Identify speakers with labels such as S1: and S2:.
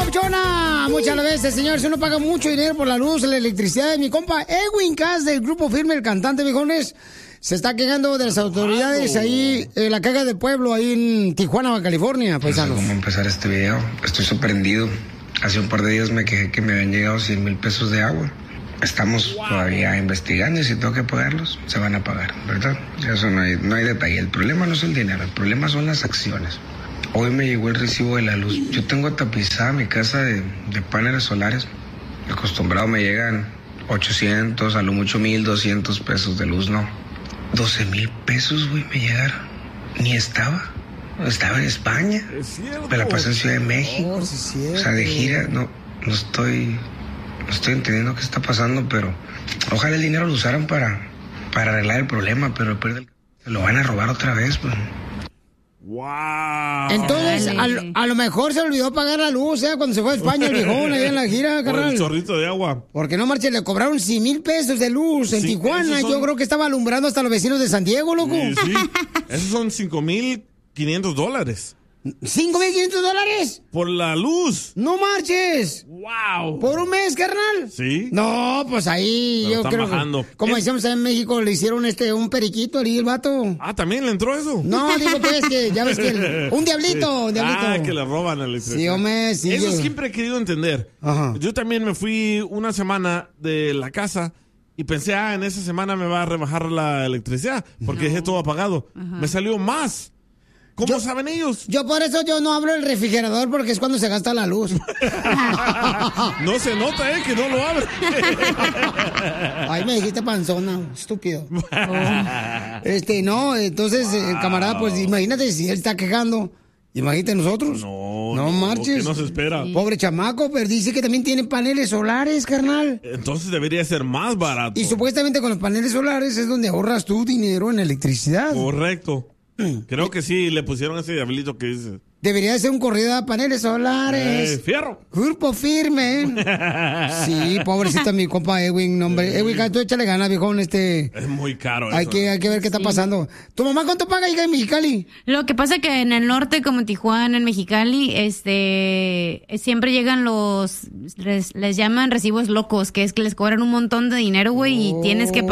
S1: papuchona! Muchas veces, señores, uno paga mucho dinero por la luz, la electricidad. Mi compa Edwin Cass del Grupo Firme, el cantante, viejones, se está quejando de las autoridades ahí en la caga del pueblo, ahí en Tijuana, California, paisanos.
S2: No sé cómo empezar este video. Estoy sorprendido. Hace un par de días me quejé que me habían llegado 100,000 pesos de agua. Estamos todavía investigando y si tengo que pagarlos, se van a pagar, ¿verdad? Eso no hay detalle. El problema no es el dinero, el problema son las acciones. Hoy me llegó el recibo de la luz. Yo tengo tapizada mi casa de paneles solares. Acostumbrado me llegan 800, a lo mucho 1,200 pesos de luz, ¿no? 12,000 pesos, güey, me llegaron. Ni estaba en España. Me la pasé en Ciudad de México. O sea, de gira, no estoy entendiendo qué está pasando, pero ojalá el dinero lo usaran para arreglar el problema, pero se lo van a robar otra vez, pues.
S3: ¡Wow!
S1: Entonces, a lo mejor se olvidó pagar la luz, cuando se fue a España el viejón, allá en la gira,
S3: Por
S1: carnal.
S3: el chorrito de agua.
S1: Porque no, marche, le cobraron 100,000 pesos de luz en Tijuana. Yo creo que estaba alumbrando hasta los vecinos de San Diego, loco.
S3: Sí. Esos son $5,500.
S1: $5,500
S3: Por la luz.
S1: No marches.
S3: Wow.
S1: ¿Por un mes, carnal?
S3: Sí.
S1: No, pues ahí
S3: Pero
S1: yo
S3: están
S1: creo
S3: bajando.
S1: que, como decíamos en México, le hicieron un periquito ahí el vato.
S3: Ah, ¿también le entró eso?
S1: No, digo pues que ya ves que un diablito,
S3: Sí. Ah, que le roban la electricidad.
S1: Sí, hombre, sí.
S3: Eso siempre he querido entender.
S1: Ajá.
S3: Yo también me fui una semana de la casa y pensé, en esa semana me va a rebajar la electricidad porque dejé todo apagado. Me salió más. ¿Cómo saben ellos?
S1: Yo por eso yo no abro el refrigerador porque es cuando se gasta la luz.
S3: No se nota, que no lo abre.
S1: Ay, me dijiste panzona, estúpido. No, entonces, el camarada, pues imagínate si él está quejando. Imagínate nosotros. No marches.
S3: ¿Qué nos espera?
S1: Pobre chamaco, pero dice que también tiene paneles solares, carnal.
S3: Entonces debería ser más barato.
S1: Y supuestamente con los paneles solares es donde ahorras tu dinero en electricidad.
S3: Correcto. Creo que sí, le pusieron ese diablito que dice.
S1: Debería de ser un corrido de paneles solares.
S3: ¡Fierro!
S1: Grupo Firme. Sí, pobrecito mi compa Edwin, hombre. Edwin, tú échale ganas, viejón, Es
S3: muy caro
S1: hay
S3: eso.
S1: Que ver qué está pasando. ¿Tu mamá cuánto paga hija en Mexicali?
S4: Lo que pasa que en el norte, como en Tijuana, en Mexicali, siempre llegan les llaman recibos locos, que es que les cobran un montón de dinero, güey, y tienes que